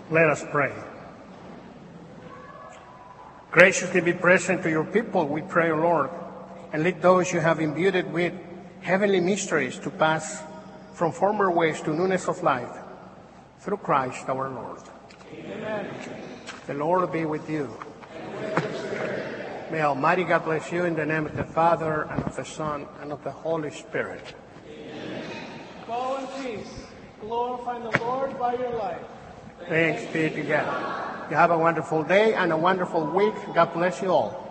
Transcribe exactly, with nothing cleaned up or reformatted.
Let us pray. Graciously be present to your people, we pray, O Lord, and let those you have imbued with heavenly mysteries to pass from former ways to newness of life, through Christ our Lord. Amen. The Lord be with you. And with your spirit. May Almighty God bless you in the name of the Father, and of the Son, and of the Holy Spirit. Amen. Go in peace, glorifying the Lord by your life. Thanks be to God. You have a wonderful day and a wonderful week. God bless you all.